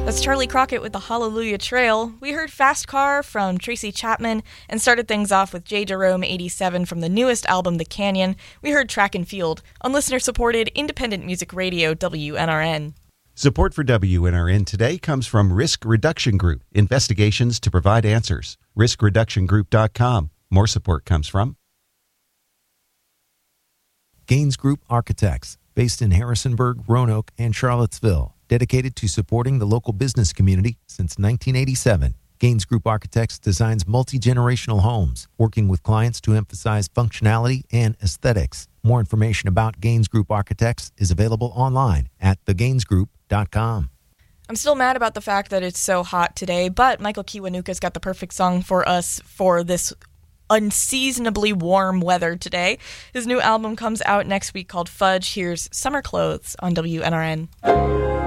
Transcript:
That's Charlie Crockett with the Hallelujah Trail. We heard Fast Car from Tracy Chapman and started things off with J. Jerome 87 from the newest album, The Canyon. We heard Track and Field on listener-supported independent music radio WNRN. Support for WNRN today comes from Risk Reduction Group, investigations to provide answers. RiskReductionGroup.com. More support comes from Gaines Group Architects, based in Harrisonburg, Roanoke, and Charlottesville. Dedicated to supporting the local business community since 1987, Gaines Group Architects designs multi-generational homes, working with clients to emphasize functionality and aesthetics. More information about Gaines Group Architects is available online at thegainesgroup.com. I'm still mad about the fact that it's so hot today, but Michael Kiwanuka's got the perfect song for us for this unseasonably warm weather today. His new album comes out next week called Fudge. Here's Summer Clothes on WNRN.